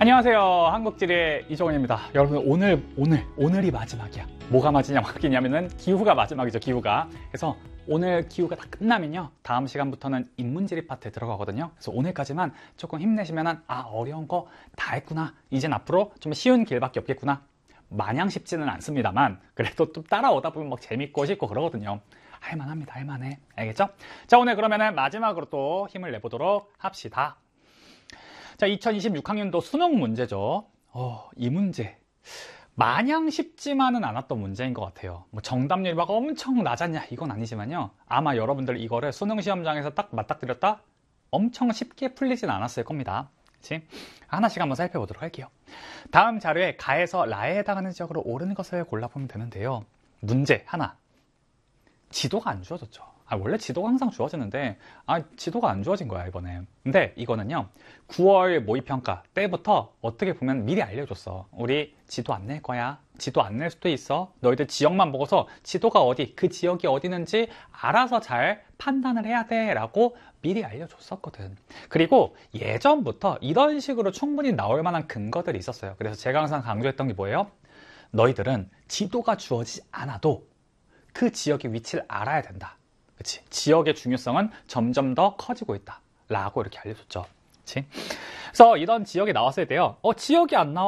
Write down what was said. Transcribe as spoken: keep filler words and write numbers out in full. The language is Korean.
안녕하세요. 한국지리의 이종원입니다. 여러분 오늘 오늘 오늘이 마지막이야. 뭐가 마지막이냐면은 기후가 마지막이죠. 기후가. 그래서 오늘 기후가 다 끝나면요, 다음 시간부터는 인문지리 파트에 들어가거든요. 그래서 오늘까지만 조금 힘내시면은 아, 어려운 거 다 했구나, 이젠 앞으로 좀 쉬운 길밖에 없겠구나. 마냥 쉽지는 않습니다만 그래도 좀 따라오다 보면 막 재밌고 쉽고 그러거든요. 할만합니다. 할만해. 알겠죠? 자, 오늘 그러면은 마지막으로 또 힘을 내보도록 합시다. 자, 이천이십육 학년도 수능 문제죠. 어, 이 문제 마냥 쉽지만은 않았던 문제인 것 같아요. 뭐 정답률이 막 엄청 낮았냐, 이건 아니지만요, 아마 여러분들 이거를 수능 시험장에서 딱 맞닥뜨렸다 엄청 쉽게 풀리진 않았을 겁니다. 그치? 하나씩 한번 살펴보도록 할게요. 다음 자료에 가에서 라에 해당하는 지역으로 옳은 것을 골라보면 되는데요. 문제 하나, 지도가 안 주어졌죠. 아, 원래 지도가 항상 주어지는데 아, 지도가 안 주어진 거야 이번에. 근데 이거는요, 구월 모의평가 때부터 어떻게 보면 미리 알려줬어. 우리 지도 안 낼 거야. 지도 안 낼 수도 있어. 너희들 지역만 보고서 지도가 어디, 그 지역이 어디는지 알아서 잘 판단을 해야 돼 라고 미리 알려줬었거든. 그리고 예전부터 이런 식으로 충분히 나올 만한 근거들이 있었어요. 그래서 제가 항상 강조했던 게 뭐예요? 너희들은 지도가 주어지지 않아도 그 지역의 위치를 알아야 된다. 그치? 지역의 중요성은 점점 더 커지고 있다 라고 이렇게 알려줬죠. 그치? 그래서 이런 지역이 나왔을 때요, 어, 지역이 안 나와.